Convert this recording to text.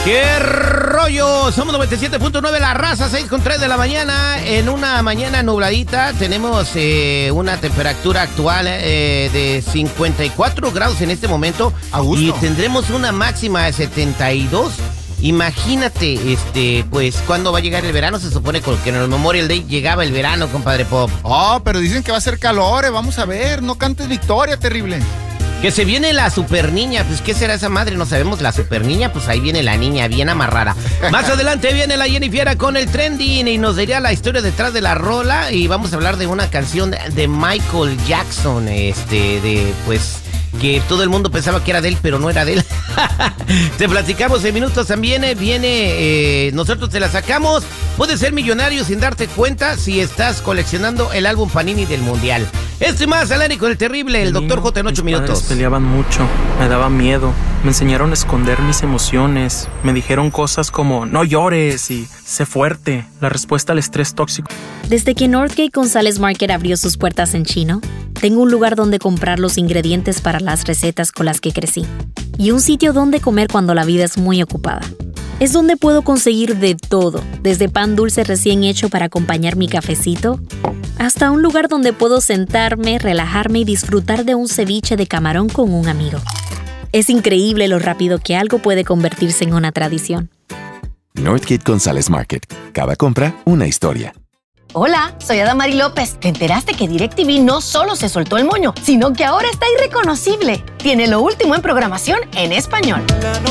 ¡Qué rollo! Somos 97.9 La Raza, 6:03 de la mañana. En una mañana nubladita tenemos una temperatura actual de 54 grados en este momento. A gusto. Y tendremos una máxima de 72. Imagínate, pues, ¿cuándo va a llegar el verano? Se supone que en el Memorial Day llegaba el verano, compadre Pop. Oh, pero dicen que va a ser calor, vamos a ver. No cantes victoria, terrible. Que se viene la super niña, pues ¿qué será esa madre? No sabemos, la super niña, pues ahí viene la niña bien amarrada. Más adelante viene la Jennifer con el trending y nos diría la historia detrás de la rola y vamos a hablar de una canción de Michael Jackson, pues que todo el mundo pensaba que era de él, pero no era de él. Te platicamos en minutos también, nosotros te la sacamos. Puedes ser millonario sin darte cuenta si estás coleccionando el álbum Panini del Mundial. Esto y más, al aire con el terrible, el Dr. J en 8 minutos. Mis padres peleaban mucho, me daba miedo, me enseñaron a esconder mis emociones, me dijeron cosas como no llores y sé fuerte, la respuesta al estrés tóxico. Desde que Northgate González Market abrió sus puertas en Chino, tengo un lugar donde comprar los ingredientes para las recetas con las que crecí y un sitio donde comer cuando la vida es muy ocupada. Es donde puedo conseguir de todo, desde pan dulce recién hecho para acompañar mi cafecito, hasta un lugar donde puedo sentarme, relajarme y disfrutar de un ceviche de camarón con un amigo. Es increíble lo rápido que algo puede convertirse en una tradición. Northgate González Market. Cada compra, una historia. Hola, soy Adamari López. ¿Te enteraste que DirecTV no solo se soltó el moño, sino que ahora está irreconocible? Tiene lo último en programación en español.